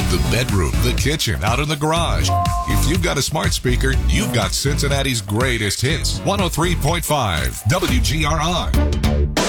the bedroom, the kitchen, out in the garage. If you've got a smart speaker, you've got Cincinnati's greatest hits. 103.5 WGRI.